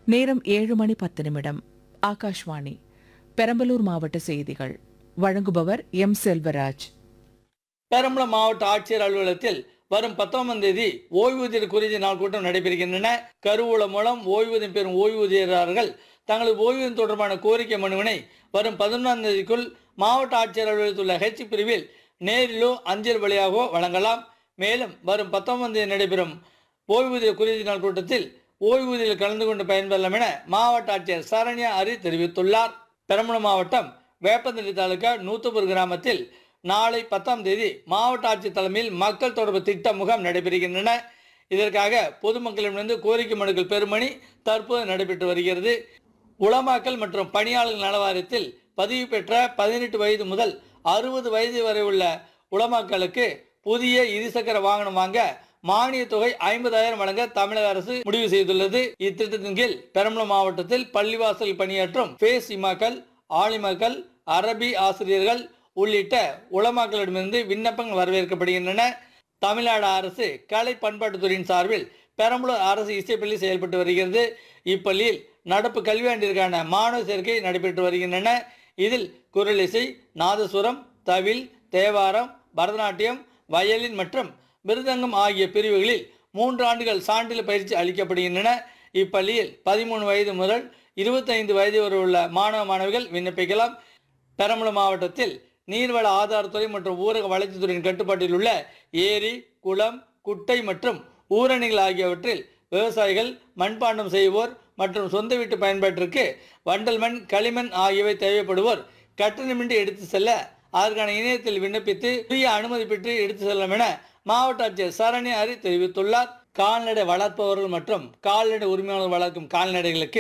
நேரம் 7:10. ஆகாஷ்வாணி பெரம்பலூர் மாவட்ட செய்திகள் வழங்குபவர் எம் செல்வராஜ். பெரம்பலூர் மாவட்ட ஆட்சியர் அலுவலகத்தில் வரும் 19ஆம் தேதி ஓய்வூதியர் குறித்த நாள் கூட்டம் நடைபெறுகின்றன. கருவூலம் மூலம் ஓய்வூதியம் பெறும் ஓய்வூதியர்கள் தங்களது ஓய்வூதியம் தொடர்பான கோரிக்கை மனுவினை வரும் 11ஆம் தேதிக்குள் மாவட்ட ஆட்சியர் அலுவலகத்தில் உள்ள ஹெச் பிரிவில் நேரிலோ அஞ்சல் வழியாகவோ வழங்கலாம். மேலும் வரும் 19ஆம் தேதி நடைபெறும் ஓய்வூதியர் குறித்த நாள் கூட்டத்தில் ஓய்வூதியில் கலந்து கொண்டு பயன்பெறலாம் என மாவட்ட ஆட்சியர் சரண்யா அரி தெரிவித்துள்ளார். பெரம்பலூர் மாவட்டம் வேப்பந்தட்டை தாலுகா நூத்தபுர் கிராமத்தில் நாளை 10ஆம் தேதி மாவட்ட ஆட்சியர் தலைமையில் மக்கள் தொடர்பு திட்ட முகாம் நடைபெறுகின்றன. இதற்காக பொதுமக்களிடமிருந்து கோரிக்கை மனுக்கள் பெருமணி தற்போது நடைபெற்று வருகிறது. உலமாக்கல் மற்றும் பணியாளர்கள் நல வாரியத்தில் பதிவு பெற்ற 18 வயது முதல் 60 வயது வரை உள்ள உலமாக்களுக்கு புதிய இருசக்கர வாகனம் வாங்க மானிய தொகை 50,000 வழங்க தமிழக அரசு முடிவு செய்துள்ளது. இத்திட்டத்தின் கீழ் பெரம்பலூர் மாவட்டத்தில் பள்ளிவாசல் பணியாற்றும் ஃபேஸ் இமாக்கள், ஆலிமாக்கள், அரபி ஆசிரியர்கள் உள்ளிட்ட உலமாக்களிடமிருந்து விண்ணப்பங்கள் வரவேற்கப்படுகின்றன. தமிழ்நாடு அரசு கலை பண்பாட்டுத்துறையின் சார்பில் பெரம்பலூர் அரசு இசைப்பள்ளி செயல்பட்டு வருகிறது. இப்பள்ளியில் நடப்பு கல்வியாண்டிற்கான மாணவர் சேர்க்கை நடைபெற்று வருகின்றன. இதில் குரல் இசை, நாதசுரம், தவில், தேவாரம், பரதநாட்டியம், வயலின் மற்றும் மிருதங்கம் ஆகிய பிரிவுகளில் 3 ஆண்டுகள் சான்றிதழ் பயிற்சி அளிக்கப்படுகின்றன. இப்பள்ளியில் 13 வயது முதல் 25 வயது வரை உள்ள மாணவ மாணவிகள் விண்ணப்பிக்கலாம். பெரம்பலூர் மாவட்டத்தில் நீர்வள ஆதாரத்துறை மற்றும் ஊரக வளர்ச்சித்துறையின் கட்டுப்பாட்டில் உள்ள ஏரி, குளம், குட்டை மற்றும் ஊரணிகள் ஆகியவற்றில் விவசாயிகள், மண்பாண்டம் செய்வோர் மற்றும் சொந்த வீட்டு பயன்பாட்டிற்கு வண்டல் மண், களிமண் ஆகியவை தேவைப்படுவோர் கட்டணமின்றி எடுத்து செல்ல அதற்கான இணையத்தில் விண்ணப்பித்து உரிய அனுமதி பெற்று எடுத்து செல்லும் என மாவட்ட ஆட்சியர் சரண்யா அரி தெரிவித்துள்ளார். கால்நடை வளர்ப்பவர்கள் மற்றும் கால்நடை உரிமையாளர்கள் வளர்க்கும் கால்நடைகளுக்கு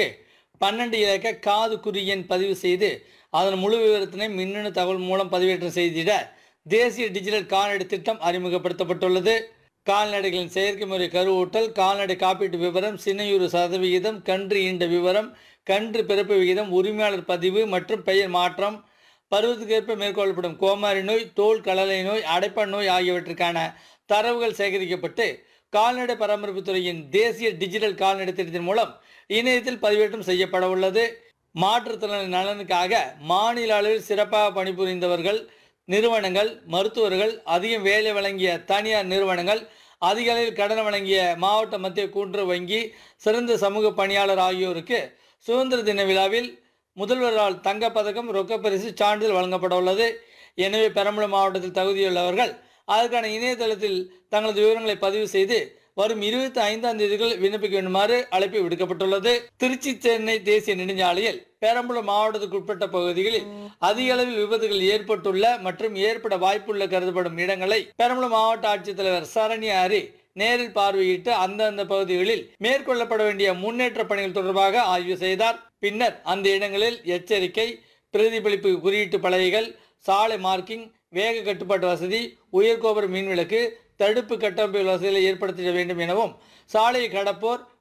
12 இலக்க காது குறி எண் பதிவு செய்து அதன் முழு விவரத்தினை மின்னணு தகவல் மூலம் பதிவேற்றம் செய்திட தேசிய டிஜிட்டல் கால்நடை திட்டம் அறிமுகப்படுத்தப்பட்டுள்ளது. கால்நடைகளின் செயற்கை முறை கருவூட்டல், கால்நடை காப்பீட்டு விவரம், சினையுறு சதவிகிதம், கன்று ஈண்ட விவரம், கன்று பிறப்பு விகிதம், உரிமையாளர் பதிவு மற்றும் பெயர் மாற்றம், பருவத்துக்கேற்ப மேற்கொள்ளப்படும் கோமாரி நோய், தோல் கலலை நோய், அடைப்பான் நோய் ஆகியவற்றுக்கான தரவுகள் சேகரிக்கப்பட்டு கால்நடை பராமரிப்பு துறையின் தேசிய டிஜிட்டல் கால்நடை திட்டத்தின் மூலம் இணையத்தில் பதிவேற்றம் செய்யப்பட உள்ளது. மாற்றுத்திறனாளி நலனுக்காக மாநில அளவில் சிறப்பாக பணிபுரிந்தவர்கள், நிறுவனங்கள், மருத்துவர்கள், அதிகம் வேலை வழங்கிய தனியார் நிறுவனங்கள், அதிக அளவில் கடன் வழங்கிய மாவட்ட மத்திய கூட்டுறவு வங்கி, சிறந்த சமூக பணியாளர் ஆகியோருக்கு சுதந்திர தின விழாவில் முதல்வரால் தங்கப்பதக்கம், ரொக்கப்பரிசு, சான்றிதழ் வழங்கப்பட உள்ளது. எனவே பெரம்பலூர் மாவட்டத்தில் தகுதியுள்ளவர்கள் அதற்கான இணையதளத்தில் தங்களது விவரங்களை பதிவு செய்து வரும் 25ஆம் தேதிக்குள் விண்ணப்பிக்க வேண்டுமாறு அழைப்பு விடுக்கப்பட்டுள்ளது. திருச்சி சென்னை தேசிய நெடுஞ்சாலையில் பெரம்பலூர் மாவட்டத்துக்கு உட்பட்ட பகுதிகளில் அதிக அளவில் விபத்துகள் ஏற்பட்டுள்ள மற்றும் ஏற்பட வாய்ப்புள்ள கருதப்படும் இடங்களை பெரம்பலூர் மாவட்ட ஆட்சித்தலைவர் சரண்யா அரி நேரில் பார்வையிட்டு அந்தந்த பகுதிகளில் மேற்கொள்ளப்பட வேண்டிய முன்னேற்ற பணிகள் தொடர்பாக ஆய்வு செய்தார். பின்னர் அந்த இடங்களில் எச்சரிக்கை, பிரதிபலிப்பு குறியீட்டு பலகைகள், சாலை மார்க்கிங், வேக கட்டுப்பாட்டு வசதி, உயர்கோபுர மின்விளக்கு, தடுப்பு கட்டமைப்பு வசதிகளை ஏற்படுத்த வேண்டும் எனவும் சாலையை கடப்போர்